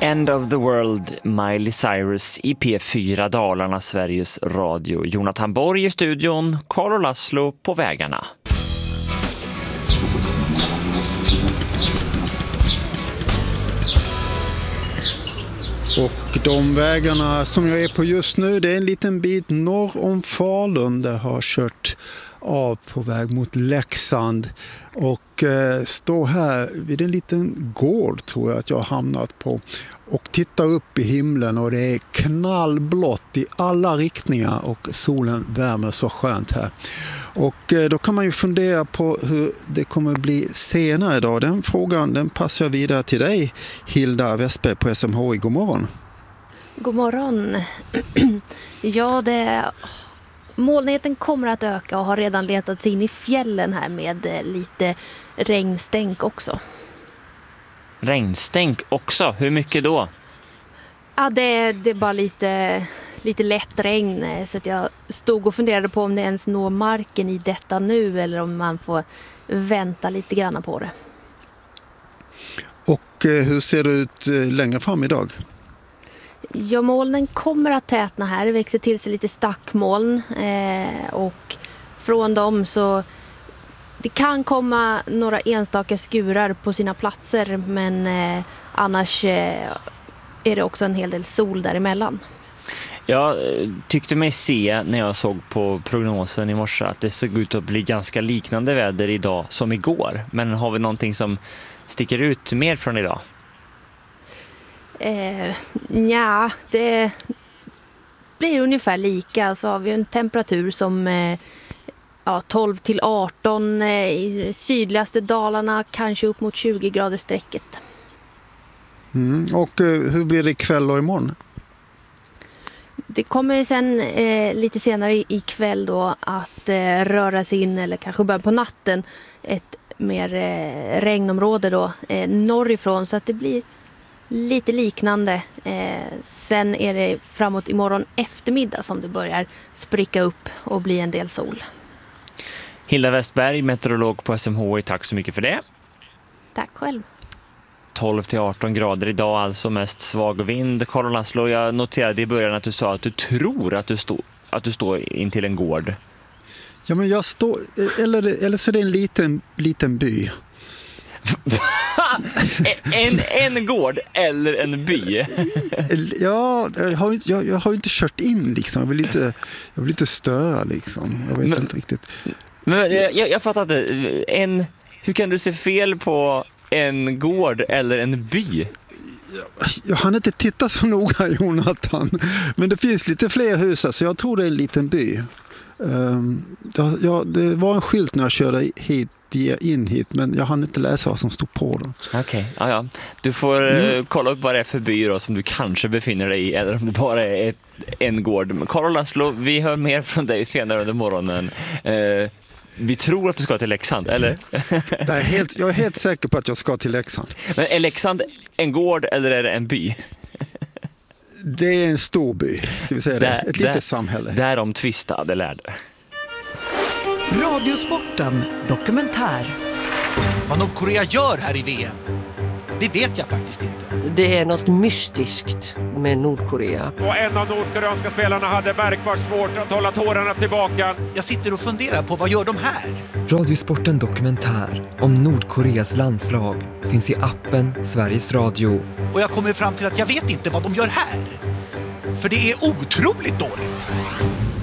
End of the World, Miley Cyrus i P4 Dalarna, Sveriges Radio. Jonathan Borg i studion, Carl Laszlo på vägarna. Och de vägarna som jag är på just nu, det är en liten bit norr om Falun där jag har kört av på väg mot Leksand och står här vid en liten gård tror jag att jag har hamnat på och tittar upp i himlen och det är knallblått i alla riktningar och solen värmer så skönt här. Och då kan man ju fundera på hur det kommer bli senare idag. Den frågan den passar jag vidare till dig, Hilda Westberg på SMHI. God morgon. God morgon. Ja, molnigheten kommer att öka och har redan letat sig in i fjällen här med lite regnstänk också. Regnstänk också? Hur mycket då? Ja, det är bara lite lätt regn, så att jag stod och funderade på om det ens når marken i detta nu eller om man får vänta lite grann på det. Och hur ser det ut längre fram idag? Ja, molnen kommer att tätna här. Det växer till sig lite stackmoln och från dem så det kan komma några enstaka skurar på sina platser, men annars är det också en hel del sol däremellan. Jag tyckte mig se när jag såg på prognosen i morse att det såg ut att bli ganska liknande väder idag som igår. Men har vi någonting som sticker ut mer från idag? Ja, det blir ungefär lika. Så har vi en temperatur som 12 till 18 i sydligaste Dalarna, kanske upp mot 20 grader strecket. Och hur blir det ikväll och imorgon? Det kommer sen lite senare i kväll då att röra sig in, eller kanske börja på natten, ett mer regnområde då norrifrån, så att det blir lite liknande. Sen är det framåt imorgon eftermiddag som det börjar spricka upp och bli en del sol. Hilda Westberg, meteorolog på SMHI, tack så mycket för det. Tack själv. 12 till 18 grader idag, alltså mest svag vind. Carl Laszlo, jag noterade i början att du sa att du tror att du står in till en gård. Ja, men jag står, eller så är det en liten by. en gård eller en by? Ja, jag har inte kört in liksom. Jag vill inte störa liksom. Jag vet inte riktigt. Men jag fattar inte. Hur kan du se fel på en gård eller en by? Jag har inte tittat så noga, Jonathan. Men det finns lite fler hus, så jag tror det är en liten by. Det var en skylt när jag körde in hit, men jag hann inte läsa vad som stod på den. Okej, ja. Du får kolla upp vad det är för by då, som du kanske befinner dig i, eller om det bara är en gård. Carl Laszlo, vi hör mer från dig senare under morgonen. Vi tror att du ska till Leksand, eller? Jag är helt säker på att jag ska till Leksand. Men är Leksand en gård eller är det en by? Det är en stor by, ska vi säga det. Ett litet samhälle. Därom tvistade lärde. Radiosporten dokumentär. Vad Nordkorea gör här i VM, det vet jag faktiskt inte. Det är något mystiskt med Nordkorea. Och en av nordkoreanska spelarna hade märkbart svårt att hålla tårarna tillbaka. Jag sitter och funderar på, vad gör de här? Radiosporten dokumentär om Nordkoreas landslag finns i appen Sveriges Radio. Och jag kommer fram till att jag vet inte vad de gör här. För det är otroligt dåligt.